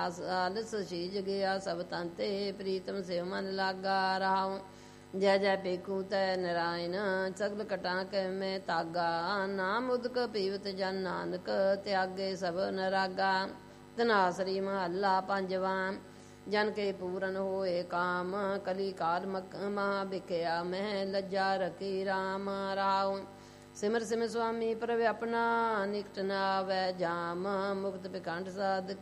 ਆਲਸ ਸੀਜ ਗਿਆ ਸਭ ਤੰਤੇ ਪ੍ਰੀਤਮ ਸਿਵ ਮਨ ਲਾਗਾ ਰਹਾਉ। ਜੈ ਜੈ ਪੇਖੂ ਤੈ ਨਰਾਇਣ ਸਗਲ ਕਟਾ ਕੈ ਮੈਂ ਤਾਗਾ। ਨਾਮ ਉਦਕ ਪੀਵਤ ਜਨ ਨਾਨਕ ਤਿਆਗੇ ਸਭ ਨਰਾਗਾ। ਧਨਾਸਰੀ ਮਹੱਲਾ ਪੰਜਵਾਂ। ਜਨ ਕੇ ਪੂਰਨ ਹੋਏ ਕਾਮ ਕਲੀ ਕਾਲ ਮਹਾ ਬਿਖਿਆ ਮੈਂ ਲੱਜਾ ਰਖੀ ਰਾਮ ਰਾਉ। ਸਿਮਰ ਸਿਮਰ ਸੁਆਮੀ ਪ੍ਰਭ ਆਪਣਾ ਨਿਕਟ ਨਾ ਆਵੈ ਜਾਮ। ਮੁਕਤ ਬਿਕੰਠ ਸਾਧ